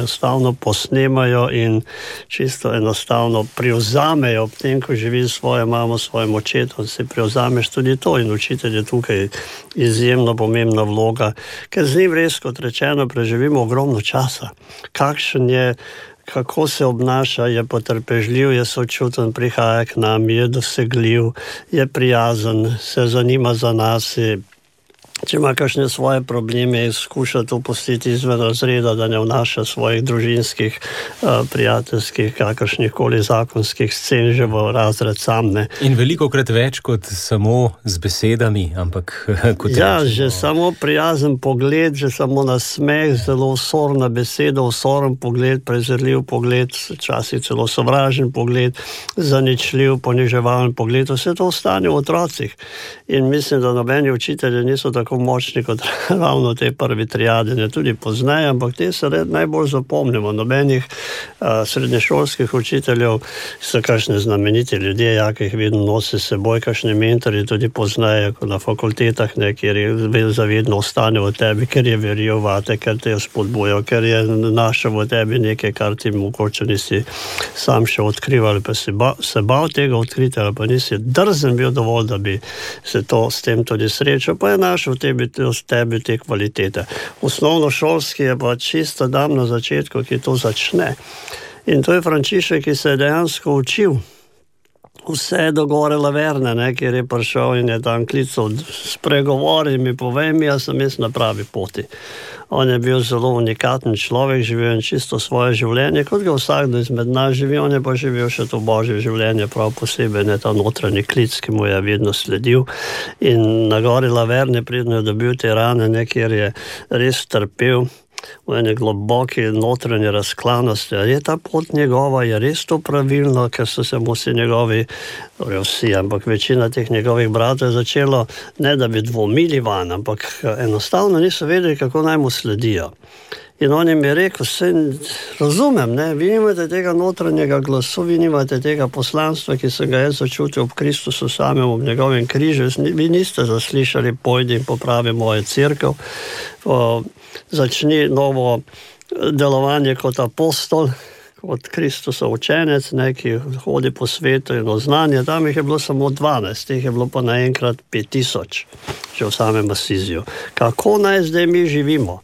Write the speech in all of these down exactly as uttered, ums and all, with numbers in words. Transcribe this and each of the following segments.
enostavno posnemajo in čisto enostavno privzamejo ob tem, ko živi svojo mamo, svojim očetom, si privzameš tudi to in učitelj je tukaj izjemno pomembna vloga, ker z njim res, kot rečeno, preživimo ogromno časa. Kakšen je, kako se obnaša, je potrpežljiv, je sočuten, prihaja k nam, je dosegljiv, je prijazen, se zanima za nas, je, če ima kakšne svoje probleme, skuša to pustiti izven razreda, da ne vnaša svojih družinskih, prijateljskih, kakršnih koli zakonskih scen že v razred sam. Ne. In veliko krat več kot samo z besedami, ampak kot ja, rečemo. Že samo prijazen pogled, že samo nasmeh, zelo osorna beseda, osoren pogled, prezirljiv pogled, včasih celo sovražen pogled, zaničljiv, poniževalen pogled, vse to ostane v otrocih. In mislim, da nobeni učitelji niso tako močni kot ravno te prvi triade, ne tudi pozneje, ampak te se najbolj zapomnimo. Nobenih a, srednješolskih učiteljev so kakšne znameniti ljudje, ja, ki jih vedno nosi s seboj, kakšne mentori tudi pozneje, kot na fakultetah, ne, kjer je zavedno ostane v tebi, ker je verjel vate, ker te je spodbujal, ker je našel v tebi nekaj, kar ti mogoče nisi sam še odkrival, pa si ba, se bal tega odkriti, ali pa nisi drzen bil dovolj, da bi se to s tem tudi srečal, pa je našel v tebi, v tebi te kvalitete. Osnovnošolski je pa čisto dam na začetku, ki to začne. In to je Frančišek, ki se je dejansko učil vse do gore Laverne, ne, kjer je prišel in je tam klical, spregovori mi, povej mi, jaz sem jaz na pravi poti. On je bil zelo unikaten človek, živel je čisto svoje življenje, kot ga vsakdo izmed nas živi, on je pa živel še to božje življenje, prav posebej ne ta notranji klic, ki mu je vedno sledil. In na gori Laverne, predno je dobil te rane, ne, kjer je res trpel v ene globoke notranje razklanosti. Je ta pot njegova, je res to pravilno, ker so se mu vsi njegovi, torej vsi, ampak večina teh njegovih bratov je začelo, ne da bi dvomili van, ampak enostavno niso vedeli, kako naj mu sledijo. In on jim je rekel, vse razumem, ne, vi nimate tega notranjega glasu, vi nimate tega poslanstva, ki sem ga jaz začutil ob Kristusu samem, ob njegovem križu, vi niste zaslišali, pojdi in popravi mojo cerkev, začni novo delovanje kot apostol, kot Kristusov učenec, ne, ki hodi po svetu in oznanje, tam jih je bilo samo dvanajst, teh je bilo pa naenkrat pet tisoč, že v samem Asiziju. Kako naj zdaj mi živimo?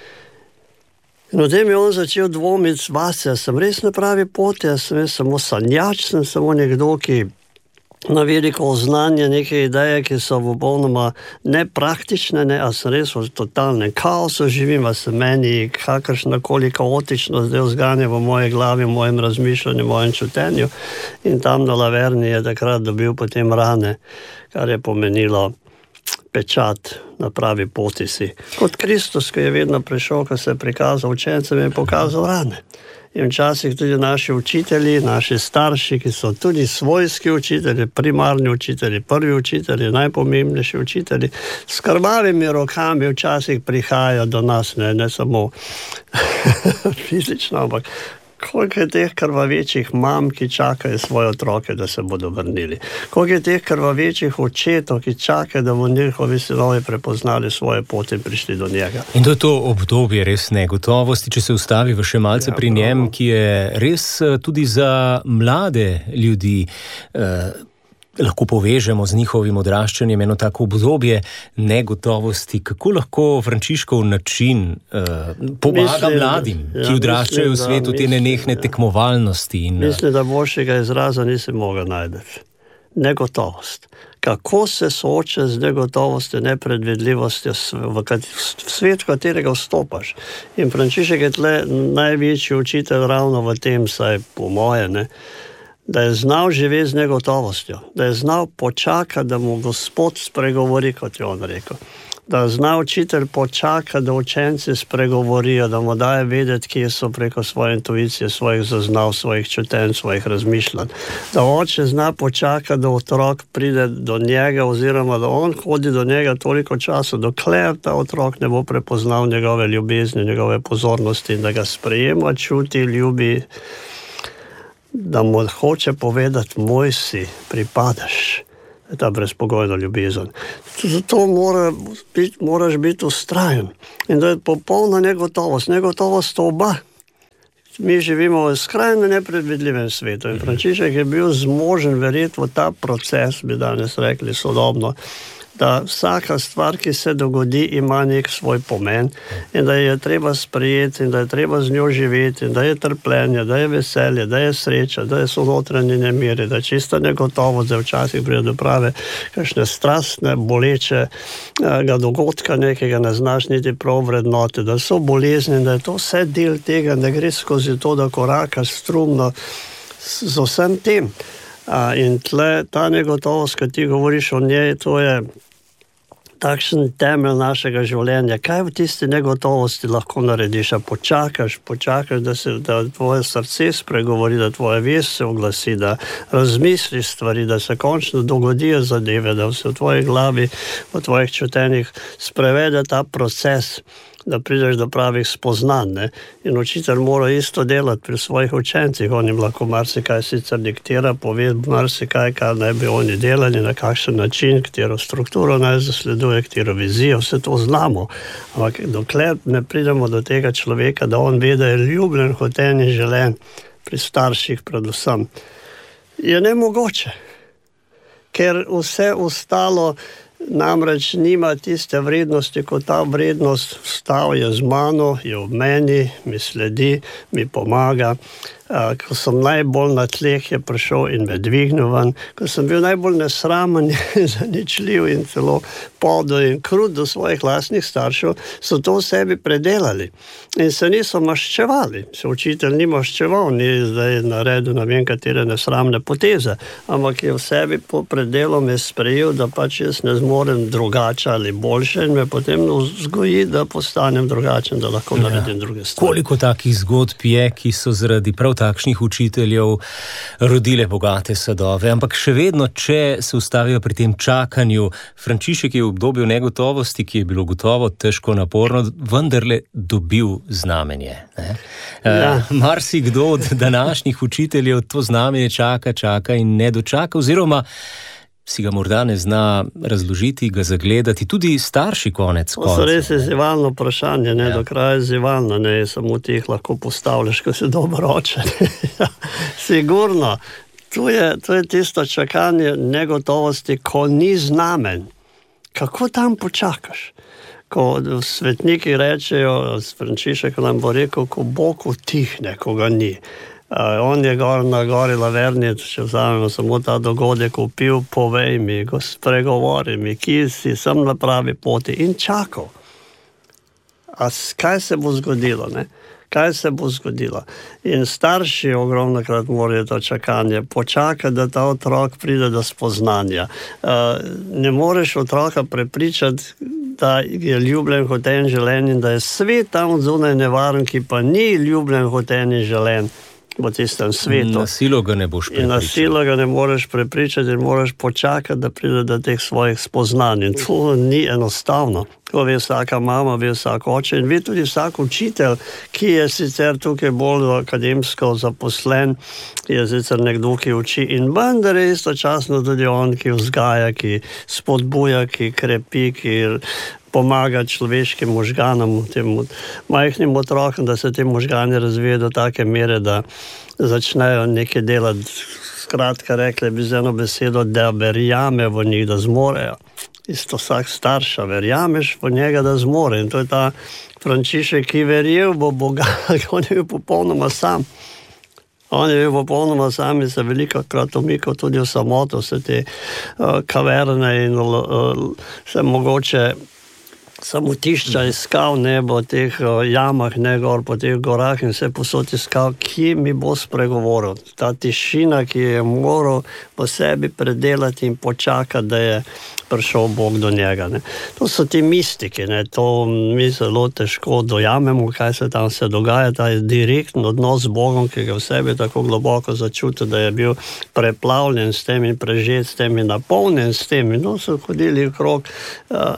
In v tem je on začel dvomiti vase, jaz sem res na pravi poti, jaz sem res samo sanjač, sem samo nekdo, ki na veliko znanje, neke ideje, ki so popolnoma nepraktične, ne, a sem res v totalnem kaosu živim, a se meni kakršnakoli kaotično zdaj vzganja v moje glavi, v mojem razmišljanju, v mojem čutenju. In tam na Laverni je takrat dobil potem rane, kar je pomenilo pečat na pravi poti si. Kot Kristus, ki je vedno prišel, ko se je prikazal učencem, je pokazal rane. In včasih tudi naši učitelji, naši starši, ki so tudi svojski učitelji, primarni učitelji, prvi učitelji, najpomembnejši učitelji, s krvavimi rokami včasih prihajajo do nas, ne, ne samo fizično, ampak koliko je teh krvavečih mam, ki čakajo svoje otroke, da se bodo vrnili. Koliko je teh krvavečih očetov, ki čakajo, da bodo njihovi sinovi prepoznali svoje poti in prišli do njega. In to je to obdobje res negotovosti, če se ustaviva še malce ja, pri njem, ki je res tudi za mlade ljudi eh, lahko povežemo z njihovim odraščanjem, eno tako obdobje negotovosti. Kako lahko Frančiškov način uh, pomaga mislim, mladim, ja, ki odraščajo v svetu mislim, te nenehne ja. tekmovalnosti? In, mislim, da boljšega izraza nisi mogel najti. Negotovost. Kako se sooča z negotovostjo, nepredvidljivostjo v, v svet, v katerega vstopaš. In Frančišek je tle največji učitelj ravno v tem, saj po moje, ne, da je znal živeti z negotovostjo, da je znal počakati, da mu Gospod spregovori, kot je on rekel. Da je znal učitelj počakati, da učenci spregovorijo, da mu daje vedeti, kje so preko svoje intuicije, svojih zaznav, svojih čutenj, svojih razmišljanj. Da oče zna počakati, da otrok pride do njega, oziroma da on hodi do njega toliko časa, dokler ta otrok ne bo prepoznal njegove ljubezni, njegove pozornosti in da ga sprejema, čuti, ljubi, da mu hoče povedati, moj si, pripadaš, ta brezpogojna ljubezen. Zato mora biti, moraš biti vztrajen. In da je popolna negotovost, negotovost oba. Mi živimo v skrajno nepredvidljivem svetu in Frančišek je bil zmožen verjeti v ta proces, bi danes rekli sodobno, da vsaka stvar, ki se dogodi, ima nek svoj pomen in da je treba sprejeti in da je treba z njo živeti in da je trpljenje, da je veselje, da je sreča, da so notranje nemiri, da je čista negotovost, da včasih pride do prave kakšne strastne, bolečega dogodka, nekega ne znaš niti prav vrednote, da so bolezni in da je to vse del tega, da gre skozi to, da korakaš strumno z vsem tem. In tle ta negotovost, ko ti govoriš o njej, to je takšen temelj našega življenja. Kaj v tisti negotovosti lahko narediš? A počakaš, počakaš, da se da tvoje srce spregovori, da tvoja vest se oglasi, da razmisliš stvari, da se končno dogodijo zadeve, da se v tvoji glavi, v tvojih čutenjih sprevede ta proces, da prideš do pravih spoznanj. Ne? In učitelj mora isto delati pri svojih učencih. On jim lahko marsikaj sicer diktira, pove marsikaj, kar naj bi oni delali, na kakšen način, katero strukturo naj zasleduje, katero vizijo, vse to znamo. Ampak dokler ne pridemo do tega človeka, da on ve, da je ljubljen, hoten in želen, pri starših predvsem, je nemogoče. Ker vse ostalo namreč nima tiste vrednosti, kot ta vrednost vstal je z mano, je v meni, mi sledi, mi pomaga. Ko sem najbolj na tleh, je prišel in me dvignil ven. Ko sem bil najbolj nesramen, zaničljiv in celo podel in krut do svojih lastnih staršev, so to v sebi predelali. In se niso maščevali. Se učitelj ni maščeval, ni zdaj naredil na vem katere nesramne poteze, ampak je v sebi po predelom je sprejel, da pač jaz ne zmorem drugače ali boljše in me potem vzgoji, da postanem drugačen, da lahko ja. naredim druge stvari. Koliko takih zgodb je, ki so zaradi prav takšnih učiteljev rodile bogate sadove, ampak še vedno, če se ustavijo pri tem čakanju, Frančišek je v obdobju negotovosti, ki je bilo gotovo težko naporno, vendarle dobil znamenje. Ne? Ja. E, marsikdo od današnjih učiteljev to znamenje čaka, čaka in ne dočaka, oziroma si ga morda ne zna razložiti, ga zagledati, tudi starši konec koncev. To so res izzivalno vprašanje, ne, ja. do kraja izzivalno, ne, samo ti jih lahko postavljaš, ko si dobro oče. Sigurno, tu je, tu je tisto čakanje negotovosti, ko ni znamen. Kako tam počakaš? Ko svetniki rečejo, Frančišek nam bo rekel, ko Bog utihne, ko ga ni. Uh, on je gor na gori Laverni, če vzamemo samo ta dogodek, upil, povej mi, spregovori mi, ki si, sem na pravi poti in čakal. A kaj se bo zgodilo, ne? Kaj se bo zgodilo? In starši ogromnokrat morajo to čakanje počakati, da ta otrok pride do spoznanja. Uh, ne moreš otroka prepričati, da je ljubljen, hoten, želen in da je svet tam zunaj nevaren, ki pa ni ljubljen, hoten in želen v tistem svetu. Na silo ga ne boš prepričati. In na silo ga ne moreš prepričati in moraš počakati, da pride do teh svojih spoznanj. In to ni enostavno. To ve vsaka mama, ve vsak oče in ve tudi vsak učitelj, ki je sicer tukaj bolj akademsko zaposlen, je sicer nekdo, ki uči in vendar je istočasno tudi on, ki vzgaja, ki spodbuja, ki krepi, ki pomaga človeškim možganom, tem majhnim otrokom, da se te možgani razvijajo do take mere, da začnejo nekaj delati. Skratka, rekli bi z eno besedo, da verjame v njih, da zmorejo. Isto vsak starša, verjameš v njega, da zmore. In to je ta Frančišek, ki verjel v Boga, on je bil popolnoma sam. On je bil popolnoma sam in se veliko krat umikal tudi v samoto, vse te uh, kaverne in uh, se mogoče samo tišča iskal nebo v teh jamah, ne gor po teh gorah in vse posod iskal, ki mi bo spregovoril. Ta tišina, ki je moral po sebi predelati in počakati, da je prišel Bog do njega. Ne. To so ti mistiki, ne. To mi zelo težko dojamemo, kaj se tam se dogaja, ta direktni odnos z Bogom, ki ga v sebi tako globoko začuti, da je bil preplavljen s tem in prežet s tem in napolnjen s tem. In no, so hodili okrog uh,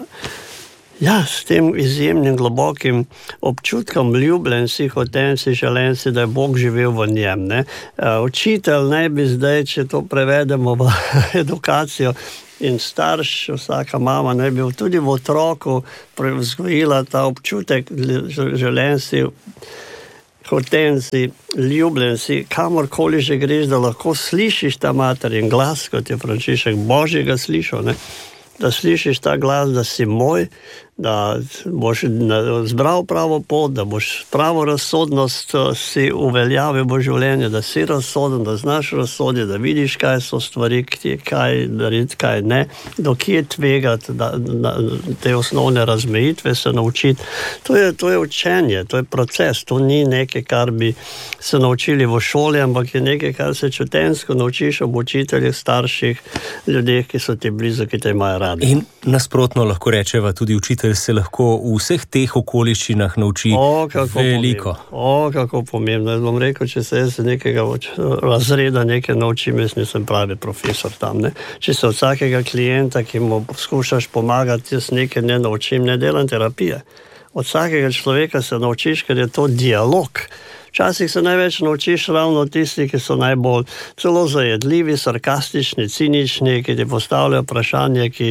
Ja, s tem izjemnim globokim občutkom ljubljen si, hoten si, želen si, da je Bog živel v njem. Ne? Učitelj naj bi zdaj, če to prevedemo v edukacijo, in starš, vsaka mama naj bi tudi v otroku vzgojila ta občutek, želen si, hoten si, ljubljen si, kamorkoli že greš, da lahko slišiš ta materin glas, kot je Frančišek Božjega slišal, ne? Da slišiš ta glas, da si moj, da boš zbral pravo pot, da boš pravo razsodnost si uveljavil v življenju, da si razsoden, da znaš razsoditi, da vidiš, kaj so stvari, kaj narediti, kaj ne, do kje tvegati, da, da, te osnovne razmejitve se naučiti. To je, to je učenje, to je proces, to ni nekaj, kar bi se naučili v šoli, ampak je nekaj, kar se čutensko naučiš ob učiteljih, starših, ljudeh, ki so ti blizu, ki te imajo radi. In nasprotno lahko rečeva, tudi učitelj se lahko v vseh teh okoliščinah nauči o, veliko. Pomembno. O, kako pomembno. Jaz bom rekel, če se jaz nekega razreda nekaj naučim, jaz nisem pravi profesor tam. Ne? Če se od vsakega klienta, ki mu skušaš pomagati, jaz nekaj ne naučim, ne delam terapije. Od vsakega človeka se naučiš, ker je to dialog. Včasih se največ naučiš ravno tisti, ki so najbolj celo zajedljivi, sarkastični, cinični, ki ti postavljajo vprašanje, ki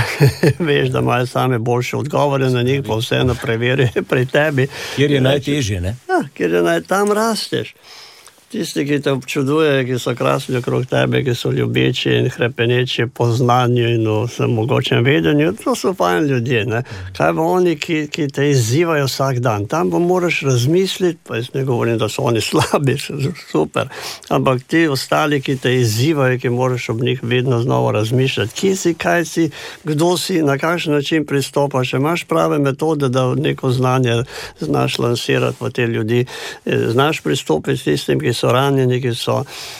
veš, da imajo same boljše odgovore na njih, pa vseeno preverijo pri tebi. Kjer je najtežje, ne? Ja, kjer je naj, tam rasteš. Tisti, ki te občudujejo, ki so krasni okrog tebe, ki so ljubeči in hrepeneči po znanju in v mogočem vedenju, to so fajn ljudje. Ne? Kaj pa oni, ki, ki te izzivajo vsak dan? Tam pa moraš razmisliti, pa jaz ne govorim, da so oni slabi, super, ampak ti ostali, ki te izzivajo, ki moraš ob njih vedno znova razmišljati, kje si, kaj si, kdo si, na kakšen način pristopaš, če imaš prave metode, da neko znanje znaš lansirati po te ljudi, znaš pristopiti s tistim, ki so ranjeni, ki so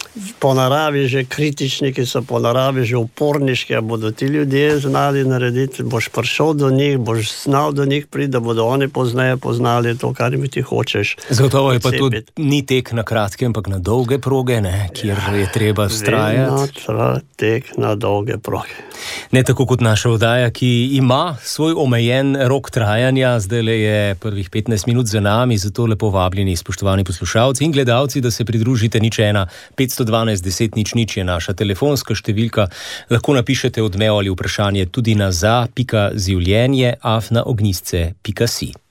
po naravi že kritični, ki so po naravi že uporniški, a bodo ti ljudje znali narediti, boš prišel do njih, boš znal do njih priti, da bodo oni pozneje poznali to, kar mi ti hočeš. Zagotovo je pa to ni tek na kratke, ampak na dolge proge, ne, kjer ja, je treba vztrajati. Vedno tek na dolge proge. Ne tako kot naša oddaja, ki ima svoj omejen rok trajanja, zdaj je prvih petnajst minut za nami, zato lepo vabljeni, spoštovani poslušalci in gledalci, da se pridružite. Nič ena, petsto dvanajst, deset nič nič je naša telefonska številka. Lahko napišete odmev ali vprašanje tudi na za pika življenje afna ognjisce pika si.